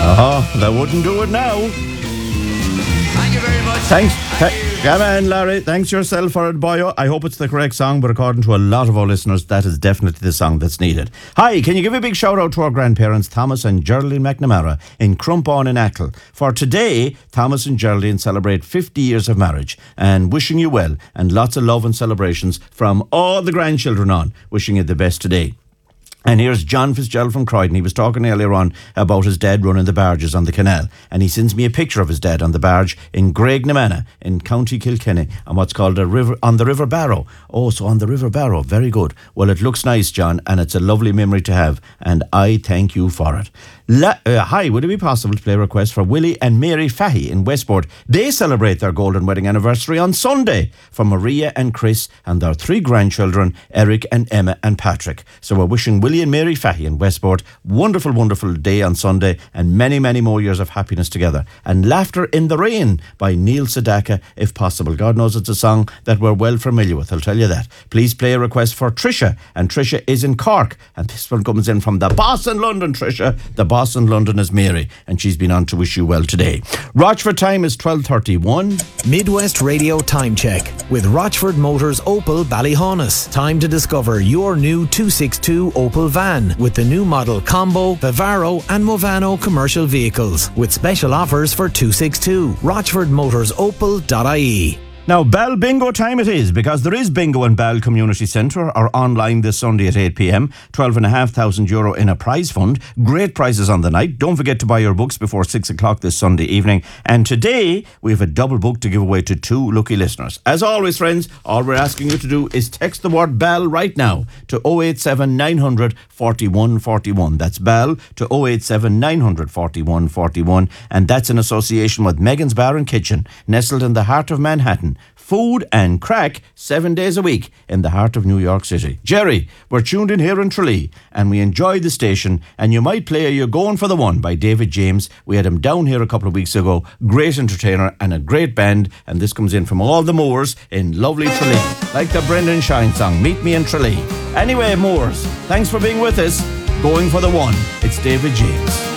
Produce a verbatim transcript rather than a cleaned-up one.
Oh, that wouldn't do it now. Thank you very much. Thanks. Thank Th- you. Come on, Larry. Thanks yourself for it, boyo. I hope it's the correct song, but according to a lot of our listeners, that is definitely the song that's needed. Hi, can you give a big shout out to our grandparents, Thomas and Geraldine McNamara in Crumpawn in Achill? For today, Thomas and Geraldine celebrate fifty years of marriage, and wishing you well and lots of love and celebrations from all the grandchildren on. Wishing you the best today. And here's John Fitzgerald from Croydon. He was talking earlier on about his dad running the barges on the canal. And he sends me a picture of his dad on the barge in Graignamanagh in County Kilkenny on what's called a river, on the River Barrow. Oh, so on the River Barrow. Very good. Well, it looks nice, John, and it's a lovely memory to have. And I thank you for it. La- uh, hi, would it be possible to play a request for Willie and Mary Fahy in Westport? They celebrate their golden wedding anniversary on Sunday for Maria and Chris and their three grandchildren, Eric and Emma and Patrick. So we're wishing Willie and Mary Fahy in Westport wonderful, wonderful day on Sunday and many, many more years of happiness together. And Laughter in the Rain by Neil Sedaka, if possible. God knows it's a song that we're well familiar with, I'll tell you that. Please play a request for Tricia, and Tricia is in Cork. And this one comes in from the boss in London, Tricia. The boss in London is Mary, and she's been on to wish you well today. Rochford time is twelve thirty-one. Midwest Radio Time Check with Rochford Motors Opel Ballyhaunis. Time to discover your new two sixty-two Opel van with the new model Combo, Vivaro and Movano commercial vehicles with special offers for two sixty-two. rochford motors opel dot I E. Now, Bell Bingo time it is, because there is bingo in Bell Community Centre or online this Sunday at eight p.m. twelve thousand five hundred euro in a prize fund. Great prizes on the night. Don't forget to buy your books before six o'clock this Sunday evening. And today, we have a double book to give away to two lucky listeners. As always, friends, all we're asking you to do is text the word Bell right now to oh eight seven nine hundred forty-one forty-one. That's Bell to oh eight seven nine hundred forty-one forty-one. And that's in association with Megan's Bar and Kitchen, nestled in the heart of Manhattan. Food and crack seven days a week in the heart of New York City. Jerry, we're tuned in here in Tralee and we enjoy the station, and you might play a You're Going for the One by David James. We had him down here a couple of weeks ago. Great entertainer and a great band, and this comes in from all the Moors in lovely Tralee. Like the Brendan Shine song, Meet Me in Tralee. Anyway, Moors, thanks for being with us. Going for the One, it's David James.